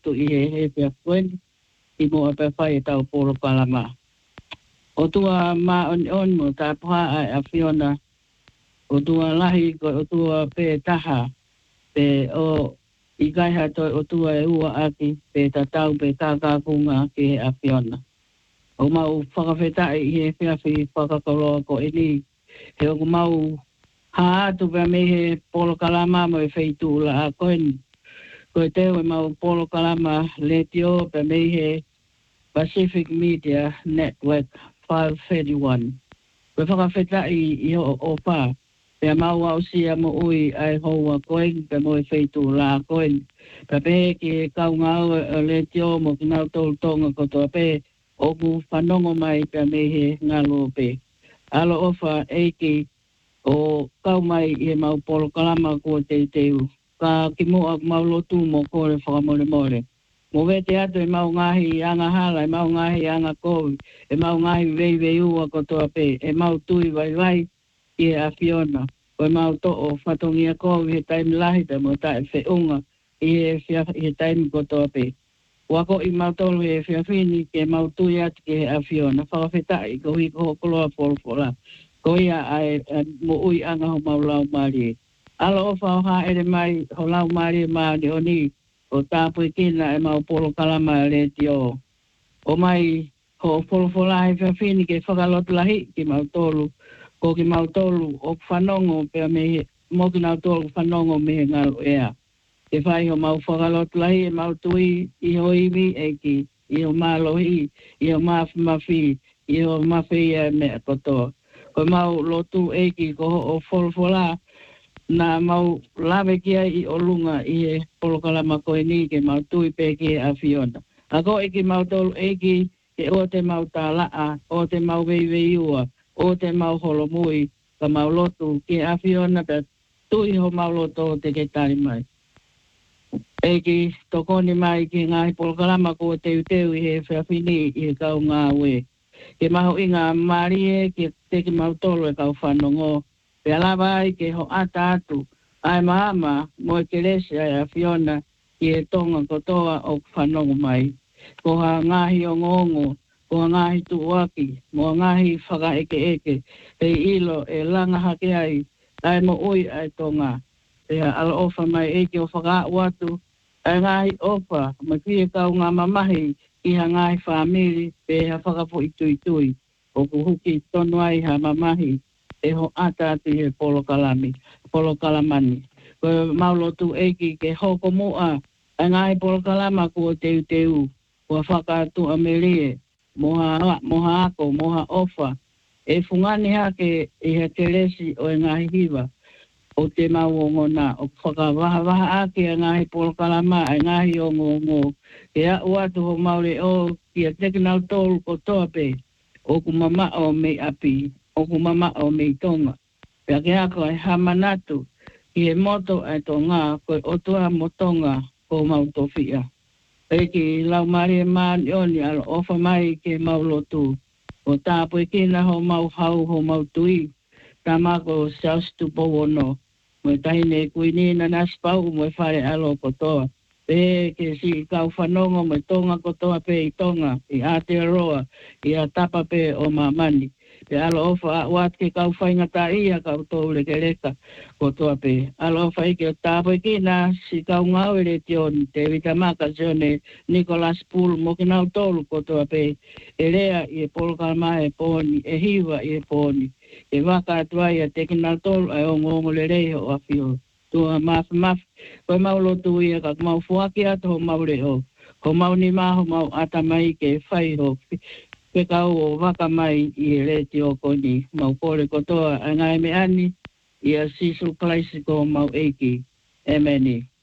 tu i he pia kuen i mo pe fai tau polo kalama. O tua ma on mo ta pa a Fiona. O tua lahi ko o tua pe taha pe o i kai ha to o tua e ua aki pe ta tau pe kaka kunga ki a Fiona. O mau whakawhetai i he whiawhi whakakoloa ko ini. He o mau haa atu pia me he polo kalama mo e whaitu la a koeni. Ko e teo e mau polo kalama le tio pia me he Pacific Media Network 531. Ko e whakawhetai i o pā. Pia mau au sia mo ui ai hoa koeni pia mo e whaitu la a koeni. Pia pe ki e kaunga au le tio mo ki nau tolu tonga kotoa pe o ku whanongo mai pia me he ngalo pe. Alo ofa eiki o kau mai i mau polo kalama kua teu. Ka ki mua mau lotu mo kore whakamore more. Mo vete atu e mau ngahi anga hala, e mau ngahi anga kovi, e mau ngahi vei ua kotoa pe, e mau tui vai i a Fiona. O e mau to'o whatongia kovi he taimi lahita mo tae whiunga i he taimi kotoa pe. Wako i mau tolu e whiawhini ke mau tui atu ke he a Fiona. Whakawhetai ko hi ko koloa polofola. Ko ia ai mo ui anga ho mau lau maari. Alo o whao ha ere mai ho lau maari maari o ni o tāpui kina e mau polo kalama le tio. O mai ho polofola he whiawhini ke whakalotu lahi ki mau tolu. Ko ki mau tolu o whanongo pia me mo ki mau tolu whanongo me he ngalo ea. Ke whai ho mau whakalot lahi e mau tui i ho iwi e ki i ho mālohi, i ho mafi, i ho mawhi e mea kotoa. Ko mau lotu e ki ko o wholwhola na mau lawe kia i o lunga i he polokalama koe ni ke mau tui pe ki a Fiona. A ko e ki mau tolu e ki ke o te mau tā laa, o te mau veiua, o te mau holomui, ka mau lotu ki a Fiona pe tui ho mau loto o te ke tari mai. Eki tokoni mai ki ngāhi polokalama ko teu i he whiawhini i he kau ngā ue. Ke maho i ngā marie ke teki mau tolo e kau whanongo. Pe alawa ai ke ho ata atu. Ai mahama mo e keresia e a Fiona ki e tonga kotoa o whanongo mai. Ko ha ngāhi o ngongo, ko ha ngāhi tuwaki, mo ngāhi whaka eke. Pe ilo e langa hake ai, ai mo ui ai tonga. Pe ala ofa mai eke o whaka watu. Ai ngahi ofa, ma kia kau ngā mamahi i ha ngahi whamiri pe ha whakapo i tui. O ku huki tonu ai ha mamahi e ho ata ati he polo kalamani. Ko maulotu eki ke hoko mua, ai ngahi polo kalama kua teu. Kua whakatu amerie, moha ako, moha ofa. E fungani hake i ha teresi o e ngahi hiva. O te mauongona, o whakawaha ake a ngahi polo kalama, a ngahi o ngongo. Ke a uatu ho maure o ki a tekinau tolu ko toa pe, o ku mama o mei api, o ku mama o mei tonga. Pea ke ako ai hamanatu, ki e moto ai tonga, koe otua motonga ko mau tofia. Eki lau mari e maani oni alo ofa mai ke mau lotu. O tāpui kina ho mau hau ho mau tui, tamako saustu powono. Mo tahine kuinina naspau mo whare alo kotoa. Pe ke si kau whanongo mo tonga kotoa pe i tonga, i Aotearoa, i a tapa pe o mamani. Pe alo ofa wat ke kau whaingata ia kau toule ke reka kotoa pe. Alo ofa ike o tāpoi kina si kau ngauere tion te vitamaka sione Nicholas Pool mo ki nau tolu kotoa pe. E rea i e polokalama e poni, e hiwa i e poni. E waka atuai a teki nau tolu ai o ngongo le rei ho a fio. Tua maf, koe mau lotu ia ka mau fuaki atu ho mau reo. Ko mau ni maho mau atamai ke whai ho. Pe kau o waka mai i e reti o koni. Mau kore kotoa a ngai me ani i a sisu klaisi ko mau eiki. Emeni.